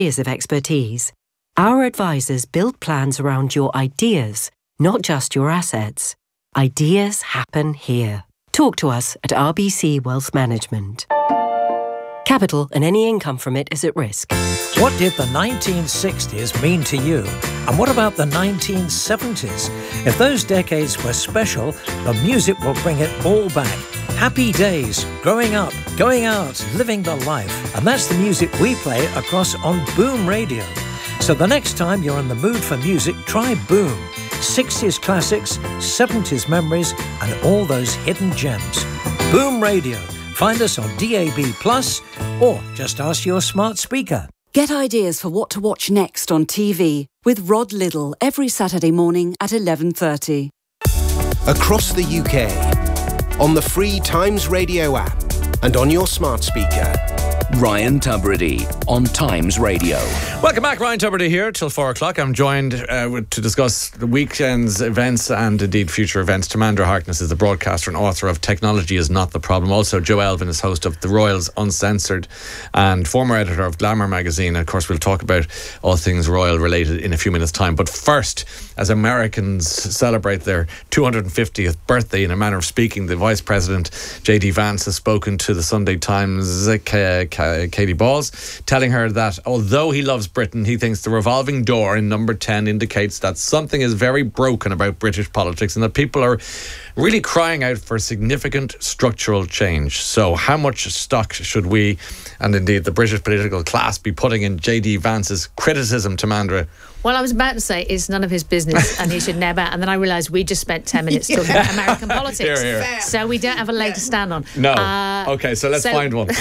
years of expertise. Our advisors build plans around your ideas, not just your assets. Ideas happen here. Talk to us at RBC Wealth Management. Capital and any income from it is at risk. What did the 1960s mean to you? And what about the 1970s? If those decades were special, the music will bring it all back. Happy days, growing up, going out, living the life. And that's the music we play across on Boom Radio. So the next time you're in the mood for music, try Boom. 60s classics, 70s memories, and all those hidden gems. Boom Radio. Find us on DAB+, or just ask your smart speaker. Get ideas for what to watch next on TV with Rod Liddle every Saturday morning at 11:30. Across the UK, on the free Times Radio app, and on your smart speaker. Ryan Tubridy on Times Radio. Welcome back, Ryan Tubridy here till 4 o'clock. I'm joined to discuss the weekend's events and indeed future events. Tamandra Harkness is the broadcaster and author of Technology is Not the Problem. Also, Joe Elvin is host of The Royals Uncensored and former editor of Glamour magazine. And of course, we'll talk about all things royal related in a few minutes' time. But first, as Americans celebrate their 250th birthday in a manner of speaking, the Vice President J.D. Vance has spoken to the Sunday Times' Katie Balls, telling her that although he loves Britain, he thinks the revolving door in number 10 indicates that something is very broken about British politics and that people are really crying out for significant structural change. So how much stock should we, and indeed the British political class, be putting in J.D. Vance's criticism, Tamandra? Well, I was about to say it's none of his business and he should never, and then I realised we just spent 10 minutes talking about American politics. Here. So we don't have a leg to stand on. No. Okay, so let's find one.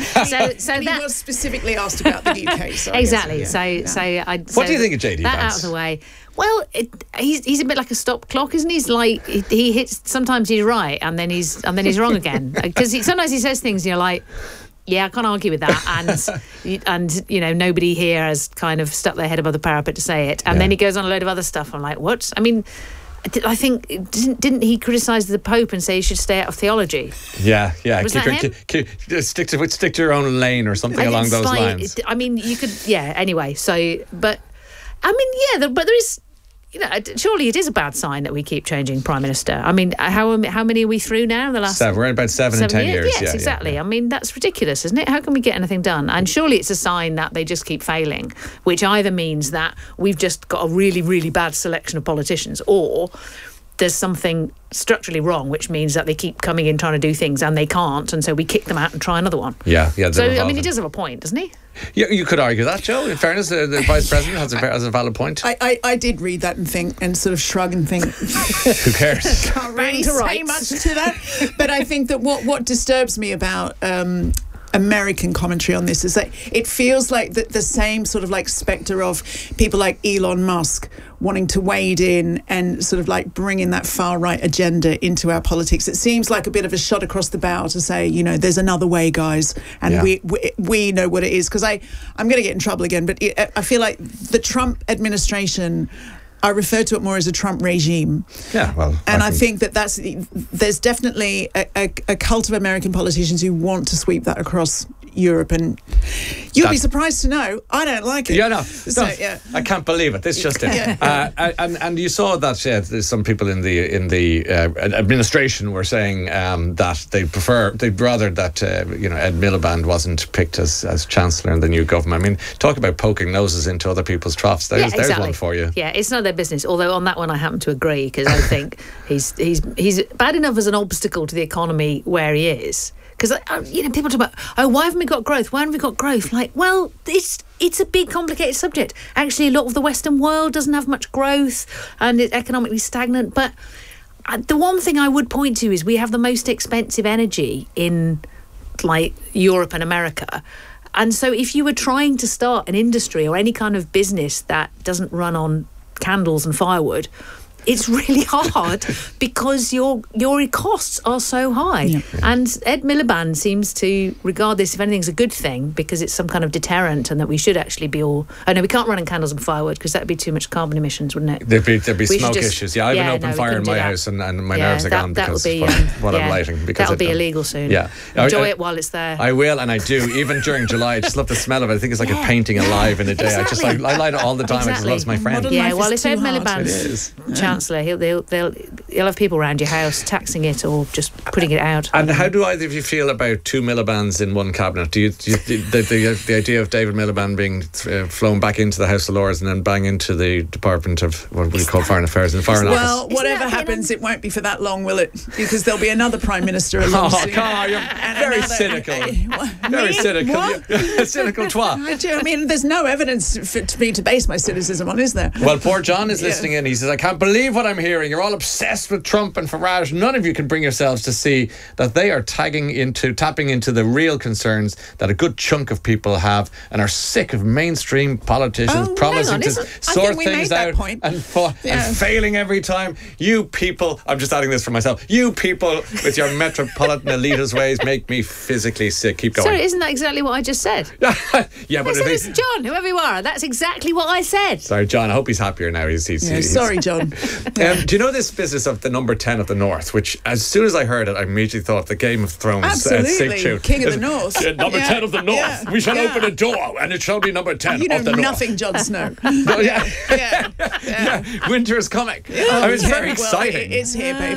so he was specifically asked about the UK. So exactly. What do you think of J.D. Vance? That out of the way. Well, he's a bit like a stop clock, isn't he? He's like he hits. Sometimes he's right, and then he's wrong again. Because sometimes he says things, and you're like, yeah, I can't argue with that. And you know, nobody here has kind of stuck their head above the parapet to say it. And then he goes on a load of other stuff. I'm like, what? I mean, I think didn't he criticise the Pope and say he should stay out of theology? Yeah. Was that him? Stick to your own lane or something along those lines. I mean, you could. Yeah. Anyway, but I mean, yeah. But there is. You know, surely it is a bad sign that we keep changing Prime Minister. I mean, how many are we through now in the last 7? We're in about 7 and 10 years. Yes, exactly. I mean, that's ridiculous, isn't it? How can we get anything done? And surely it's a sign that they just keep failing, which either means that we've just got a really, really bad selection of politicians, or there's something structurally wrong, which means that they keep coming in trying to do things and they can't, and so we kick them out and try another one. Yeah. So, I mean, he does have a point, doesn't he? Yeah, you could argue that, Joe. In fairness, the Vice President has a valid point. I did read that and think, and sort of shrug and think, who cares? Can't really say much to that. But I think that what disturbs me about American commentary on this is that it feels like the same sort of like spectre of people like Elon Musk wanting to wade in and sort of like bring in that far right agenda into our politics. It seems like a bit of a shot across the bow to say, you know, there's another way, guys, and we know what it is. Because I'm going to get in trouble again, but I feel like the Trump administration, I refer to it more as a Trump regime. Yeah, well, and I think there's definitely a cult of American politicians who want to sweep that across Europe, and you'll be surprised to know I don't like it. Yeah, no, so, I can't believe it. This just in. And you saw that there's some people in the administration were saying that they'd rather that Ed Miliband wasn't picked as Chancellor in the new government. I mean, talk about poking noses into other people's troughs. There's one for you. Yeah, it's not their business. Although on that one, I happen to agree, because I think he's bad enough as an obstacle to the economy where he is. Because people talk about, why haven't we got growth? Why haven't we got growth? Like, well, it's a big, complicated subject. Actually, a lot of the Western world doesn't have much growth and it's economically stagnant. But the one thing I would point to is we have the most expensive energy in, like, Europe and America. And so if you were trying to start an industry or any kind of business that doesn't run on candles and firewood, it's really hard because your costs are so high. Yeah. And Ed Miliband seems to regard this, if anything, as a good thing because it's some kind of deterrent and that we should actually be all... Oh, no, we can't run in candles and firewood because that would be too much carbon emissions, wouldn't it? There'd be smoke issues. Yeah, I have an open fire in my house and my nerves are gone because of what I'm lighting. That'll be illegal soon. Yeah. Enjoy it while it's there. I will, and I do. Even during July, I just love the smell of it. I think it's like a painting alive in a day. Exactly. I light it all the time. Exactly. I just love my friend. Yeah, well, if Ed Miliband's Chancellor, he'll have people around your house taxing it or just putting it out. And how do either of you feel about two Milibands in one cabinet? Do you the idea of David Miliband being flown back into the House of Lords and then bang into the Department of what we call Foreign Affairs and Foreign Office? Well, whatever happens, it won't be for that long, will it? Because there'll be another Prime Minister along soon. Carl, you're very cynical. Very cynical. Cynical twat. I mean, there's no evidence for me to base my cynicism on, is there? Well, poor John is listening in. He says, I can't believe what I'm hearing. You're all obsessed with Trump and Farage. None of you can bring yourselves to see that they are tapping into the real concerns that a good chunk of people have and are sick of mainstream politicians promising to sort things out and failing every time. You people, I'm just adding this for myself, you people with your metropolitan elitist ways make me physically sick. Keep going. Sorry, isn't that exactly what I just said? Yeah, but listen, John, whoever you are, that's exactly what I said. Sorry, John, I hope he's happier now. Sorry, John. Do you know this business of the number 10 of the North, which as soon as I heard it, I immediately thought the Game of Thrones Absolutely. King of the North. Number 10 of the North. Yeah. We shall open a door and it shall be number 10 of the North. You know nothing, Jon Snow. Winter is coming. I mean, it's very exciting. It's here, babe.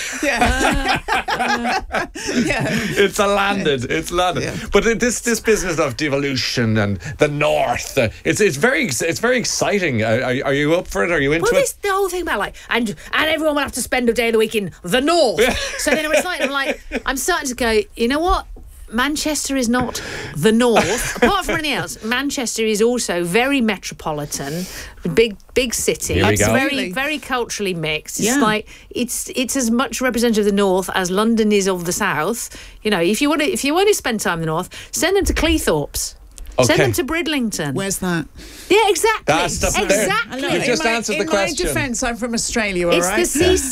It's landed. It's landed. Yeah. But this business of devolution and the North, it's very exciting. Are you up for it? Are you into it? The whole thing about and everyone will have to spend a day of the week in the North. So then it's I'm starting to go, you know what? Manchester is not the North. Apart from anything else, Manchester is also very metropolitan, big city. It's very, very culturally mixed. It's it's as much representative of the North as London is of the South. You know, if you want to spend time in the North, send them to Cleethorpes. Okay. Send them to Bridlington. Where's that? Yeah, exactly. Exactly. You just answered the question. In my defence, I'm from Australia, all right?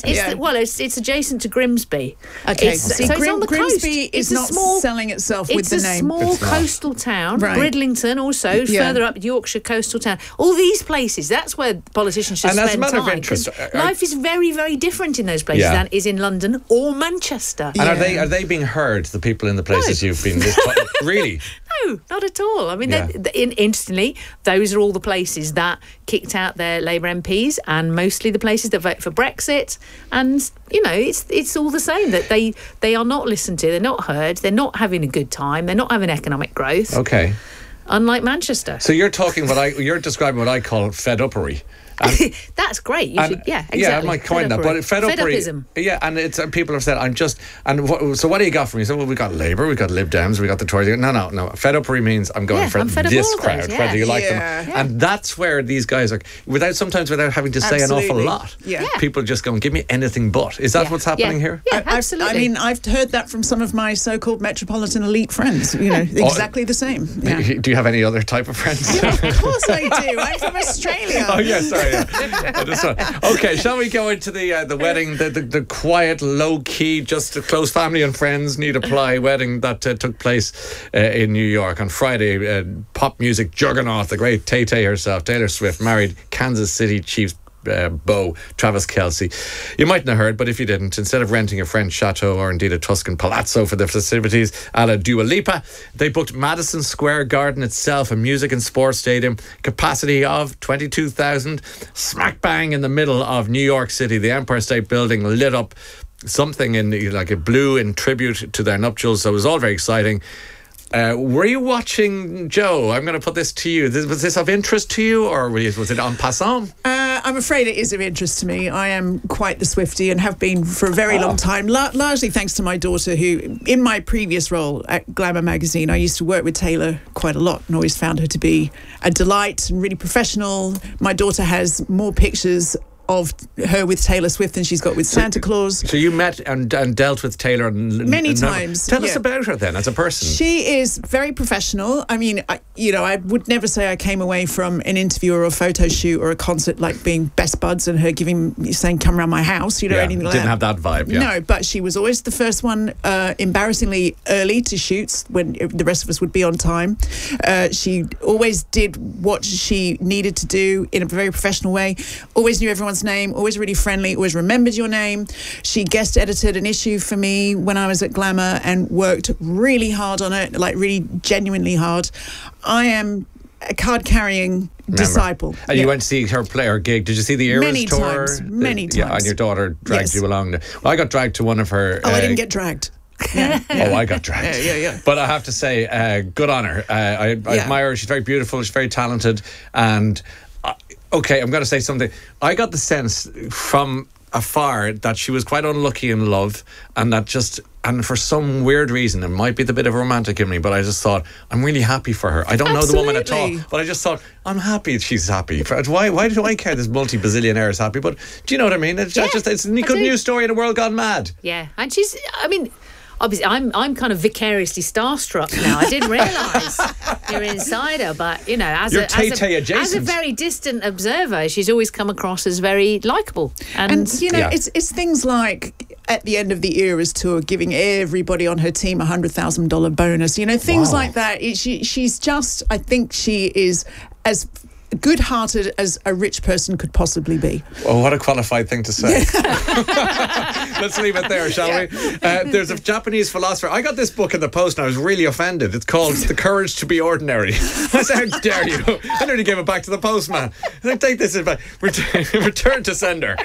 It's adjacent to Grimsby. Okay. It's on the coast. Grimsby is not selling itself with the name. It's a small coastal town. Right. Bridlington also, further up, Yorkshire coastal town. All these places, that's where politicians should spend time. And as a matter of interest... life is very, very different in those places than is in London or Manchester. And are they being heard, the people in the places you've been... Really? No, not at all. I mean, interestingly, those are all the places that kicked out their Labour MPs and mostly the places that vote for Brexit. And, you know, it's all the same, that they are not listened to, they're not heard, they're not having a good time, they're not having economic growth. Okay. Unlike Manchester. So you're describing what I call fed-uppery. That's great. You should, exactly. Yeah, I might coin that. But fed-upism. Yeah, and people have said, so what do you got for me? So, well, we got Labour, we got Lib Dems, we got the Tories. No. Fed-upery means I'm going for this crowd, whether you like them. And that's where these guys are, sometimes without having to say an awful lot. Yeah. People just go, give me anything but. Is that what's happening here? Yeah, absolutely. I mean, I've heard that from some of my so-called metropolitan elite friends. You know, exactly the same. Yeah. Do you have any other type of friends? Yeah, of course I do. I'm from Australia. Oh, yeah, sorry. Okay, shall we go into the wedding, the quiet, low-key, just close family and friends need apply wedding that took place in New York on Friday. Pop music juggernaut, the great Tay-Tay herself, Taylor Swift, married Kansas City Chiefs beau Travis Kelce. You mightn't have heard, but if you didn't, instead of renting a French chateau or indeed a Tuscan palazzo for the festivities a la Dua Lipa, they booked Madison Square Garden itself, a music and sports stadium, capacity of 22,000, smack bang in the middle of New York City. The Empire State Building lit up, something in like a blue in tribute to their nuptials, so it was all very exciting. Were you watching, Joe? I'm going to put this to you. Was this of interest to you, or was it en passant? I'm afraid it is of interest to me. I am quite the Swiftie and have been for a very long time, largely thanks to my daughter, who, in my previous role at Glamour magazine, I used to work with Taylor quite a lot and always found her to be a delight and really professional. My daughter has more pictures of her with Taylor Swift than she's got with Santa Claus. So you met and dealt with Taylor many times. Tell us about her then as a person. She is very professional. I mean, I would never say I came away from an interview or a photo shoot or a concert like being best buds and her saying, come around my house, anything like that. Didn't have that vibe, yeah. No, but she was always the first one, embarrassingly early to shoots when the rest of us would be on time. She always did what she needed to do in a very professional way, always knew everyone's name, always really friendly, always remembered your name. She guest edited an issue for me when I was at Glamour and worked really hard on it, like really genuinely hard. I am a card-carrying disciple. And you went to see her play her gig. Did you see the Eras tour? Many times. Yeah, and your daughter dragged you along. Well, I got dragged to one of her... I didn't get dragged. Yeah. Oh, I got dragged. Yeah. But I have to say, good on her. I admire her. She's very beautiful. She's very talented. And... okay, I'm going to say something. I got the sense from afar that she was quite unlucky in love, and and for some weird reason, it might be the bit of romantic in me, but I just thought, I'm really happy for her. I don't know the woman at all, but I just thought, I'm happy she's happy. Why do I care this multi-bazillionaire is happy? But do you know what I mean? It's a good news story in a world gone mad. Yeah, and she's, obviously, I'm kind of vicariously starstruck now. I didn't realise you're inside her, but as a very distant observer, she's always come across as very likeable. And it's things like at the end of the Eras tour, giving everybody on her team $100,000 bonus. Things like that. She's just. I think she is as good-hearted as a rich person could possibly be. Oh, what a qualified thing to say. Let's leave it there, shall we? There's a Japanese philosopher. I got this book in the post and I was really offended. It's called The Courage to be Ordinary. I said, how dare you? I nearly gave it back to the postman. I said, take this back. Return to sender.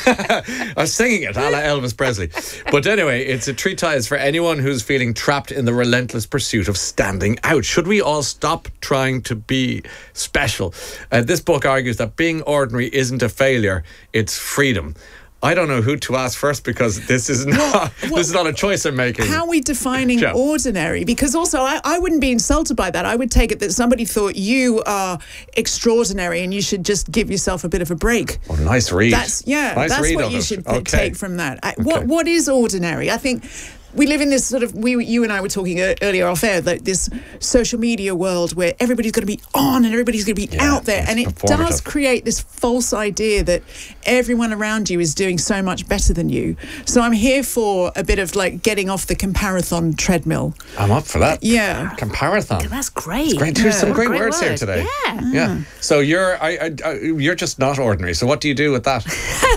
I was singing it, a la Elvis Presley. But anyway, it's a treatise for anyone who's feeling trapped in the relentless pursuit of standing out. Should we all stop trying to be special? This book argues that being ordinary isn't a failure, it's freedom. I don't know who to ask first because this is not a choice I'm making. How are we defining ordinary? Because also I wouldn't be insulted by that. I would take it that somebody thought you are extraordinary and you should just give yourself a bit of a break. Oh, nice read. That's what you should take from that. What is ordinary? I think we live in this sort of, you and I were talking earlier off air, that this social media world where everybody's going to be on and everybody's going to be out there, and it does create this false idea that everyone around you is doing so much better than you. So I'm here for a bit of like getting off the comparathon treadmill. I'm up for that. Yeah. Comparathon. That's great. It's great. There's some great words here today. Yeah. So you're just not ordinary. So what do you do with that?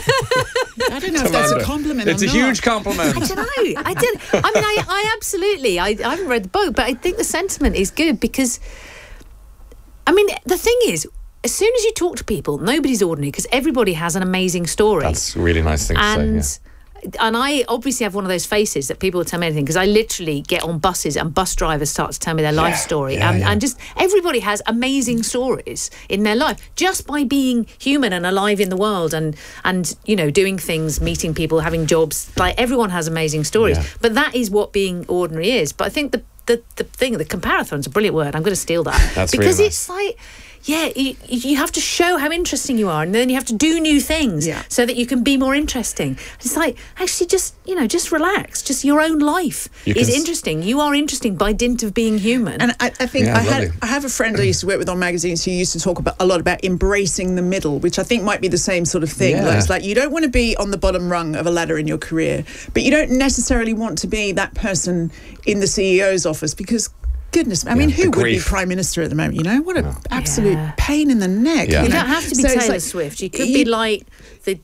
I don't know if that's a compliment. It's a huge compliment. I don't know. I absolutely. I haven't read the book, but I think the sentiment is good because, the thing is, as soon as you talk to people, nobody's ordinary because everybody has an amazing story. That's a really nice thing to say. And I obviously have one of those faces that people will tell me anything because I literally get on buses and bus drivers start to tell me their life story. And just everybody has amazing stories in their life just by being human and alive in the world and doing things, meeting people, having jobs. Like everyone has amazing stories. Yeah. But that is what being ordinary is. But I think the comparathon's a brilliant word. I'm going to steal that. That's because really nice. It's like... Yeah, you have to show how interesting you are, and then you have to do new things so that you can be more interesting. It's like, actually, just relax. Just your own life is interesting. You are interesting by dint of being human. And I think I have a friend I used to work with on magazines who used to talk a lot about embracing the middle, which I think might be the same sort of thing. Yeah. Like, it's like you don't want to be on the bottom rung of a ladder in your career, but you don't necessarily want to be that person in the CEO's office because... Goodness, who would be Prime Minister at the moment? What an absolute pain in the neck. Yeah. You don't have to be Taylor Swift. You could be like the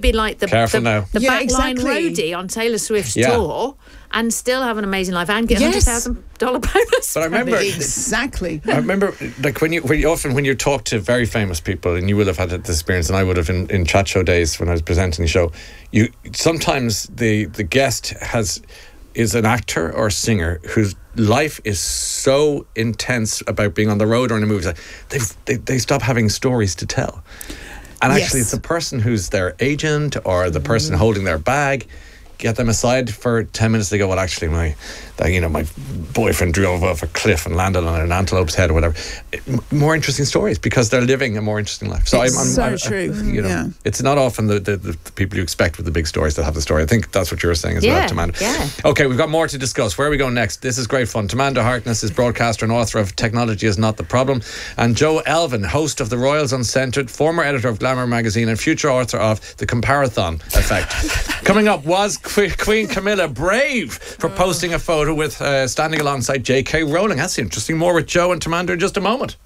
backline roadie on Taylor Swift's tour and still have an amazing life and get $100,000 bonus. But I remember exactly. I remember like when you talk to very famous people, and you will have had this experience, and I would have in chat show days when I was presenting the show. You sometimes the guest is an actor or a singer whose life is so intense about being on the road or in a movie, they stop having stories to tell. And actually, it's the person who's their agent or the person holding their bag. get them aside for 10 minutes. They go, well, actually, my boyfriend drove off a cliff and landed on an antelope's head or whatever. More interesting stories because they're living a more interesting life. So I'm true. It's not often the people you expect with the big stories that have the story. I think that's what you were saying as well, Tamanda. Yeah. Okay, we've got more to discuss. Where are we going next? This is great fun. Tamanda Harkness is broadcaster and author of Technology is Not the Problem, and Joe Elvin, host of The Royals Uncensored, former editor of Glamour magazine and future author of The Comparathon Effect. Coming up, was Queen Camilla brave for posting a photo with standing alongside J.K. Rowling? That's interesting. More with Joe and Tamanda in just a moment.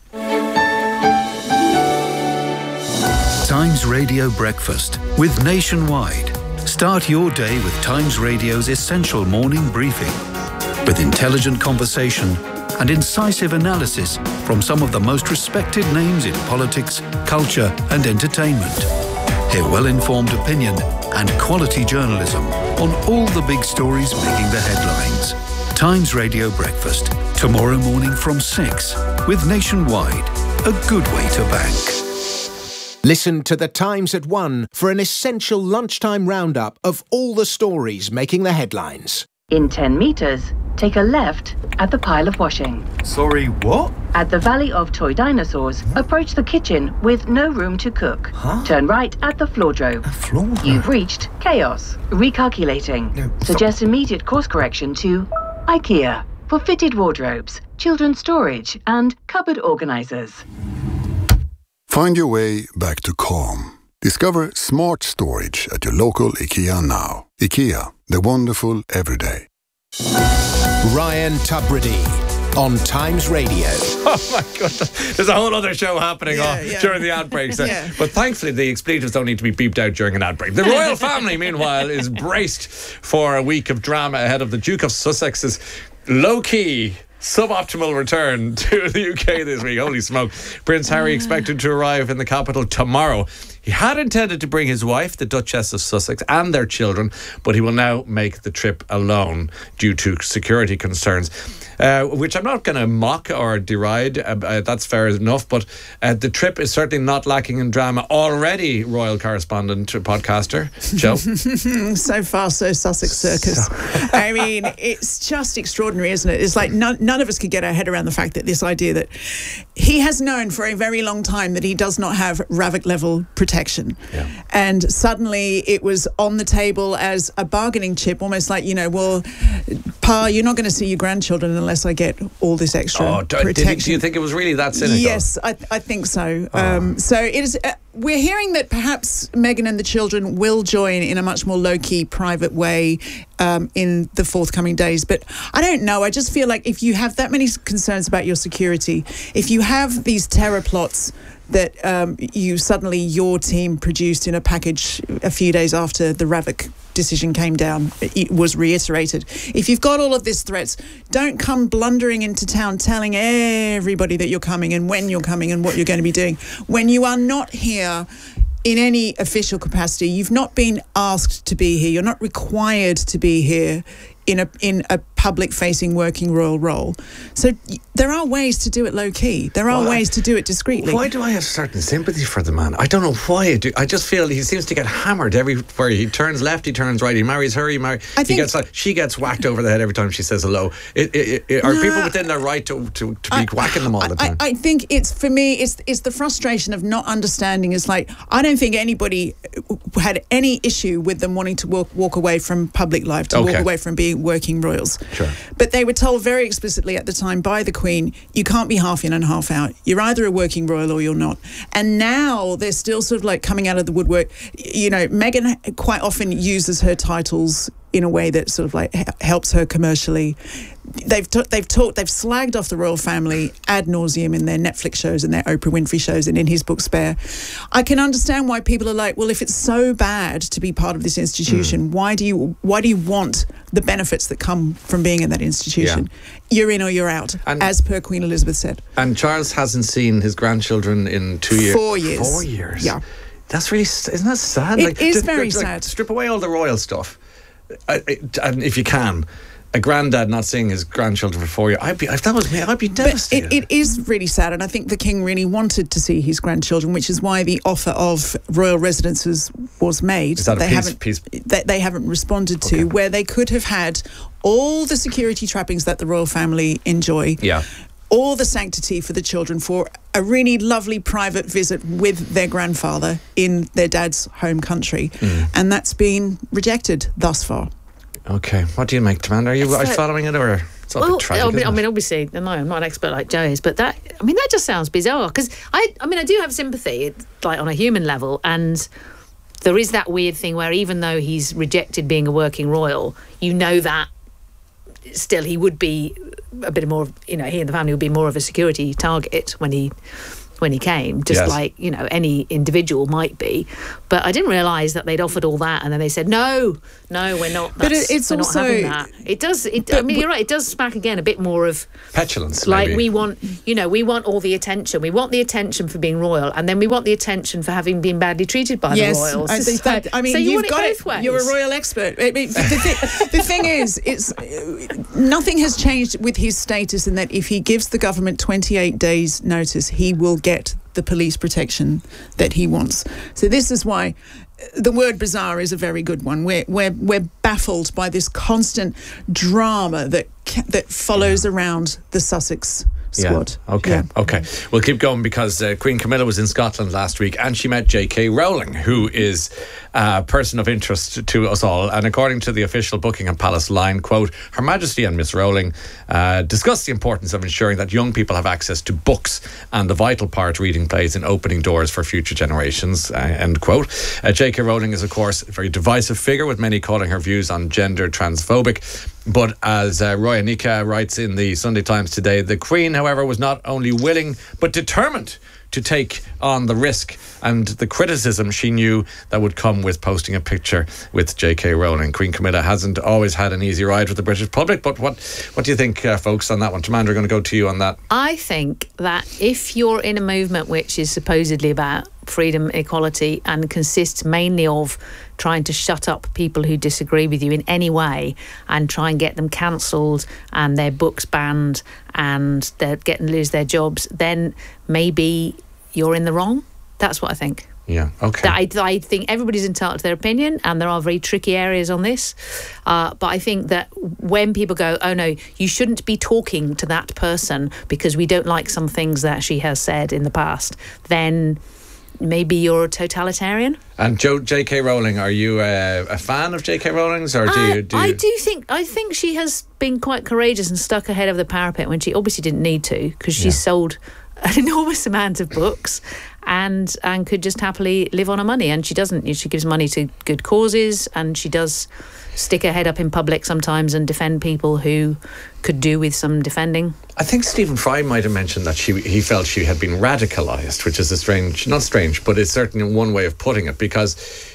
Times Radio Breakfast with Nationwide. Start your day with Times Radio's essential morning briefing with intelligent conversation and incisive analysis from some of the most respected names in politics, culture and entertainment. Hear well-informed opinion and quality journalism on all the big stories making the headlines. Times Radio Breakfast, tomorrow morning from 6 with Nationwide, a good way to bank. Listen to The Times at 1 for an essential lunchtime roundup of all the stories making the headlines. In 10 metres, take a left at the pile of washing. Sorry, what? At the Valley of Toy Dinosaurs, approach the kitchen with no room to cook. Huh? Turn right at the floordrome. A floor? You've reached chaos. Recalculating. No, Suggest immediate course correction to IKEA for fitted wardrobes, children's storage and cupboard organisers. Find your way back to calm. Discover smart storage at your local IKEA now. IKEA, the wonderful everyday. Ryan Tubridy on Times Radio. Oh my goodness, there's a whole other show happening during the ad breaks. But thankfully the expletives don't need to be beeped out during an ad break. The royal family, meanwhile, is braced for a week of drama ahead of the Duke of Sussex's low-key suboptimal return to the UK this week. Holy smoke. Prince Harry expected to arrive in the capital tomorrow. He had intended to bring his wife, the Duchess of Sussex, and their children, but he will now make the trip alone due to security concerns, which I'm not going to mock or deride. That's fair enough, but the trip is certainly not lacking in drama already, royal correspondent, podcaster, Joe. So far, so Sussex Circus. I mean, it's just extraordinary, isn't it? It's like none of us could get our head around the fact that this idea that he has known for a very long time that he does not have RAVIC level protection. And suddenly it was on the table as a bargaining chip, almost like, well, Pa, you're not going to see your grandchildren unless I get all this extra protection. Do you think it was really that cynical? Yes, I think so. So it is. We're hearing that perhaps Meghan and the children will join in a much more low-key, private way in the forthcoming days. But I don't know. I just feel like if you have that many concerns about your security, if you have these terror plots that your team produced in a package a few days after the RAVIC decision came down, it was reiterated. If you've got all of these threats, don't come blundering into town telling everybody that you're coming and when you're coming and what you're going to be doing. When you are not here in any official capacity, you've not been asked to be here, you're not required to be here in a public-facing working royal role. So there are ways to do it low-key. There are ways to do it discreetly. Why do I have certain sympathy for the man? I don't know why I do. I just feel he seems to get hammered everywhere. He turns left, he turns right. He marries her, she gets whacked over the head every time she says hello. Are people within their right to be whacking them all the time? I think it's the frustration of not understanding. It's like, I don't think anybody had any issue with them wanting to walk away from public life, walk away from being working royals. Sure. But they were told very explicitly at the time by the Queen, you can't be half in and half out. You're either a working royal or you're not. And now they're still sort of like coming out of the woodwork. Meghan quite often uses her titles in a way that sort of like helps her commercially. They've slagged off the royal family ad nauseum in their Netflix shows and their Oprah Winfrey shows and in his book Spare. I can understand why people are like, well, if it's so bad to be part of this institution, why do you want the benefits that come from being in that institution? Yeah. You're in or you're out, as per Queen Elizabeth said. And Charles hasn't seen his grandchildren in 2 years. 4 years. 4 years. Yeah. That's really, isn't that sad? It is very sad. Strip away all the royal stuff. And if you can, a granddad not seeing his grandchildren for 4 years. If that was me, I'd be devastated. It is really sad, and I think the King really wanted to see his grandchildren, which is why the offer of royal residences was made. Is that they haven't responded to, where they could have had all the security trappings that the royal family enjoy. Yeah. All the sanctity for the children for a really lovely private visit with their grandfather in their dad's home country. And that's been rejected thus far. Okay. What do you make, Tamanda? Are you following it, or it's all a bit tragic, I mean, obviously, no, I'm not an expert like Joe is, but that just sounds bizarre, because I do have sympathy, like on a human level, and there is that weird thing where even though he's rejected being a working royal, you know that still he would be a bit more, he and the family would be more of a security target when he came, just like, any individual might be. But I didn't realise that they'd offered all that, and then they said, no, we're not. But it's also... not having that. You're right, it does smack again a bit more of... petulance, like, maybe. we want all the attention. We want the attention for being royal, and then we want the attention for having been badly treated by the royals. So you've got it both ways. You're a royal expert. The thing is, nothing has changed with his status in that if he gives the government 28 days notice, he will get the police protection that he wants. So this is why the word bizarre is a very good one. We're baffled by this constant drama that follows around the Sussex squad. Okay. We'll keep going, because Queen Camilla was in Scotland last week and she met J.K. Rowling, who is a person of interest to us all. And according to the official Buckingham Palace line, quote, Her Majesty and Miss Rowling discussed the importance of ensuring that young people have access to books and the vital part reading plays in opening doors for future generations, end quote. J.K. Rowling is, of course, a very divisive figure, with many calling her views on gender transphobic. But as Roy Anika writes in the Sunday Times today, the Queen, however, was not only willing but determined to take on the risk and the criticism she knew that would come with posting a picture with J.K. Rowling. Queen Camilla hasn't always had an easy ride with the British public, but what do you think, folks, on that one? Tamanda, going to go to you on that. I think that if you're in a movement which is supposedly about freedom, equality, and consists mainly of trying to shut up people who disagree with you in any way and try and get them cancelled and their books banned and they're getting to lose their jobs, then maybe you're in the wrong. That's what I think. Yeah, okay. I think everybody's entitled to their opinion, and there are very tricky areas on this. But I think that when people go, oh no, you shouldn't be talking to that person because we don't like some things that she has said in the past, then maybe you're a totalitarian. And J.K. Rowling, are you a fan of J.K. Rowling's, or do you? I think she has been quite courageous and stuck ahead of the parapet when she obviously didn't need to, because she's sold an enormous amount of books and could just happily live on her money. And she doesn't. She gives money to good causes, and she does stick her head up in public sometimes and defend people who could do with some defending. I think Stephen Fry might have mentioned that he felt she had been radicalised, which is not strange, but it's certainly one way of putting it, because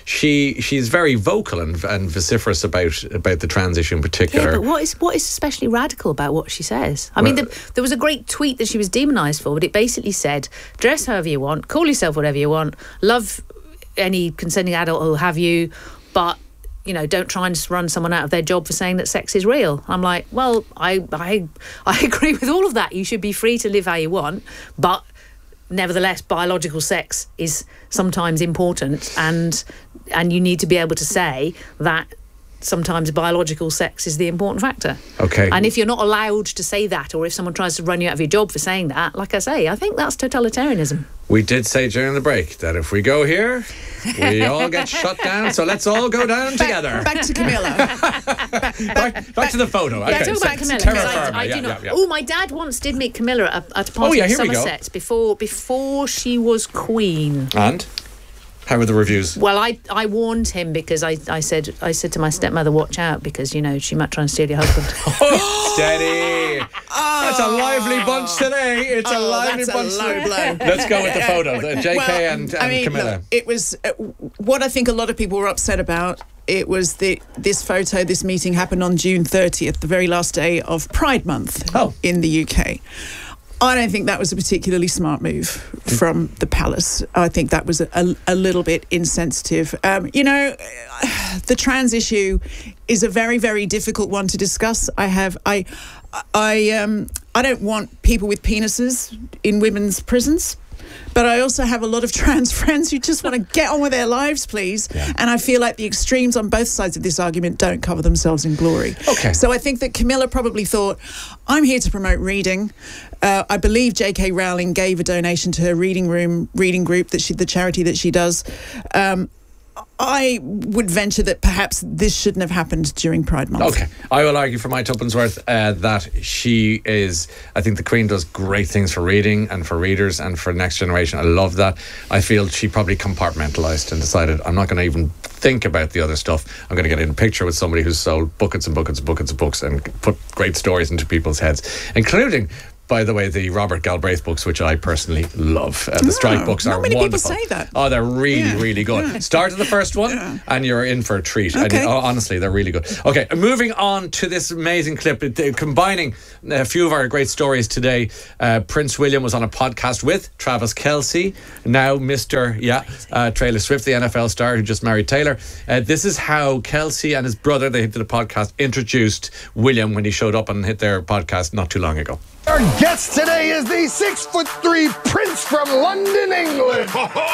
she's very vocal and vociferous about the trans issue in particular. Yeah, but what is especially radical about what she says? I mean, there was a great tweet that she was demonised for, but it basically said, dress however you want, call yourself whatever you want, love any consenting adult who'll have you, but don't try and run someone out of their job for saying that sex is real. I'm like, well, I agree with all of that. You should be free to live how you want, but nevertheless, biological sex is sometimes important, and you need to be able to say that sometimes biological sex is the important factor. Okay. And if you're not allowed to say that, or if someone tries to run you out of your job for saying that, like I say, I think that's totalitarianism. We did say during the break that if we go here, we all get shut down, so let's all go down together. Back to Camilla. back to the photo. Yeah, okay, talk about Camilla. Terra firma. I do not. Oh, my dad once did meet Camilla at a party in Somerset before she was queen. And? How were the reviews? Well, I warned him, because I said to my stepmother, watch out, because she might try and steal your husband. Steady. That's a lively bunch today. It's a lively bunch. That's a low blow. Let's go with the photo. JK and Camilla. Look, it was what I think a lot of people were upset about. It was this meeting happened on June 30th, the very last day of Pride Month in the UK. I don't think that was a particularly smart move from the palace. I think that was a little bit insensitive. The trans issue is a very, very difficult one to discuss. I don't want people with penises in women's prisons. But I also have a lot of trans friends who just want to get on with their lives, please. Yeah. And I feel like the extremes on both sides of this argument don't cover themselves in glory. Okay. So I think that Camilla probably thought, I'm here to promote reading. I believe J.K. Rowling gave a donation to her reading group, the charity that she does. I would venture that perhaps this shouldn't have happened during Pride Month. Okay. I will argue for my tuppence worth that she is... I think the Queen does great things for reading and for readers and for next generation. I love that. I feel she probably compartmentalised and decided, I'm not going to even think about the other stuff. I'm going to get in a picture with somebody who's sold buckets and buckets and buckets of books and put great stories into people's heads, including... By the way, the Robert Galbraith books, which I personally love. The Strike books are wonderful. Not many people say that. Oh, they're really good. Yeah. Start at the first one and you're in for a treat. Okay. Honestly, they're really good. Okay, moving on to this amazing clip, combining a few of our great stories today. Prince William was on a podcast with Travis Kelce, now Mr. Taylor Swift, the NFL star who just married Taylor. This is how Kelce and his brother, they did a podcast, introduced William when he showed up and hit their podcast not too long ago. Our guest today is the 6'3" Prince from London, England.